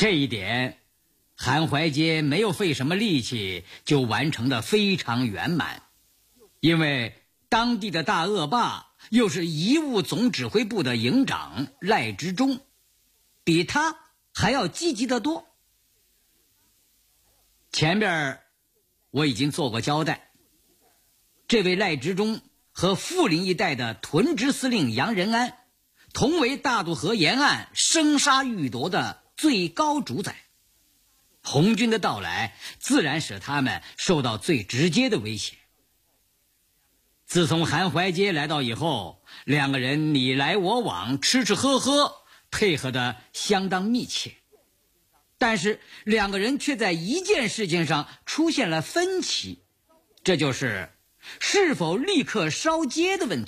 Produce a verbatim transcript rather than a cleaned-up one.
这一点，韩怀阶没有费什么力气就完成得非常圆满，因为当地的大恶霸又是遗物总指挥部的营长赖之忠，比他还要积极得多。前边我已经做过交代，这位赖之忠和富林一带的屯直司令杨仁安同为大渡河沿岸生杀予夺的最高主宰，红军的到来自然使他们受到最直接的威胁。自从韩怀阶来到以后，两个人你来我往，吃吃喝喝，配合得相当密切。但是两个人却在一件事情上出现了分歧，这就是是否立刻烧街的问题。